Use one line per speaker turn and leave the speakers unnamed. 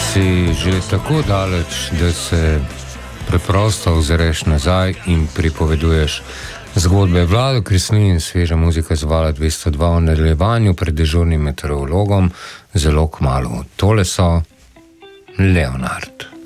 Si že tako daleč, da se preprosto ozreš nazaj in pripoveduješ zgodbe. Vlado Kreslin, sveža muzika z Vala 202 v nadaljevanju pred dežurnim meteorologom, zelo kmalu. Tole so Leonard.